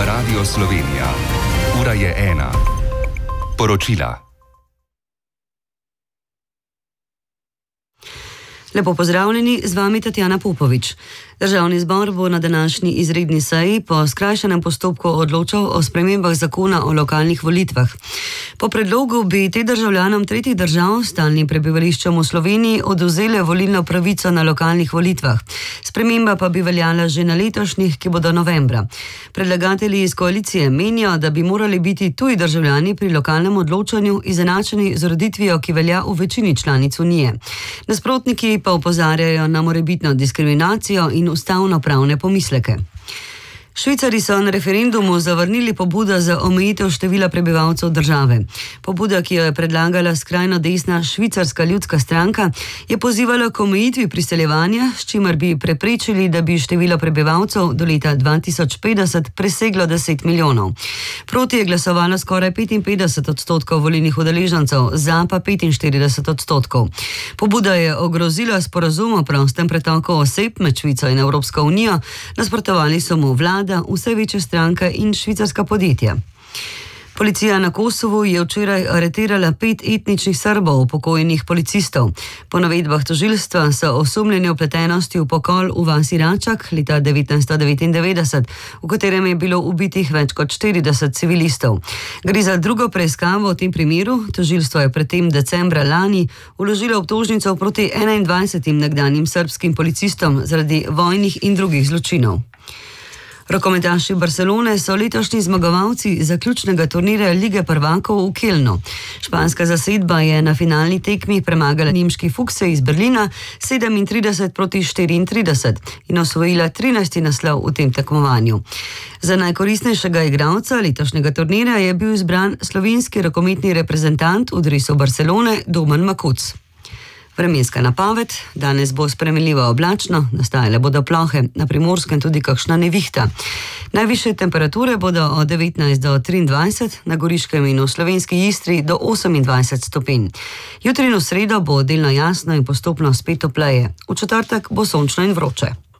Radio Slovenija. Ura je 1. Poročila. Lepo pozdravljeni, z vami Tatjana Popovič. Državni zbor bo na današnji izredni seji po skrajšanem postopku odločal o spremembah zakona o lokalnih volitvah. Po predlogu bi te državljanom tretjih držav s stalnim prebivališčem v Sloveniji odvzele volilno pravico na lokalnih volitvah. Sprememba pa bi veljala že na letošnjih, ki bodo novembra. Predlagatelji iz koalicije menijo, da bi morali biti tuji državljani pri lokalnem odločanju izenačeni z ureditvijo, ki velja v večini članic Unije. Nasprotniki pa opozarjajo na morebitno diskriminacijo in ustavno-pravne pomisleke. Švicarji so na referendumu zavrnili pobudo za omejitev števila prebivalcev države. Pobuda, ki jo je predlagala skrajno desna švicarska ljudska stranka, je pozivala k omejitvi priseljevanja, s čimer bi preprečili, da bi število prebivalcev do leta 2050 preseglo 10 milijonov. Proti je glasovalo skoraj 55% volilnih udeležencev, za pa 45%. Pobuda je ogrozila sporazum o prostem pretoku oseb med Švico in Evropsko unijo, nasprotovali so mu vlada, vse večje stranke in švicarska podjetja. Policija na Kosovu je včeraj aretirala 5 etničnih Srbov, upokojenih policistov. Po navedbah tožilstva so osumljeni vpletenosti v pokol v vasi Račak leta 1999, v katerem je bilo ubitih več kot 40 civilistov. Gre za drugo preiskavo v tem primeru. Tožilstvo je predtem decembra lani vložilo obtožnico proti 21 nekdanjim srbskim policistom zaradi vojnih in drugih zločinov. Rokometaši Barcelone so letošnji zmagovalci zaključnega turnirja Lige prvakov v Kelnu. Španska zasedba je na finalni tekmi premagala nemški Fuchse iz Berlina 37-34 in osvojila 13. naslov v tem tekmovanju. Za najkoristnejšega igralca letošnjega turnirja je bil izbran slovenski rokometni reprezentant v dresu Barcelone Domen Makuc. Vremenska napoved: danes bo spremenljivo oblačno, nastajale bodo plohe, na Primorskem tudi kakšna nevihta. Najvišje temperature bodo od 19 do 23, na Goriškem in v slovenski Istri do 28 stopinj. Jutri in v sredo bo delno jasno in postopno spet topleje. V četrtek bo sončno in vroče.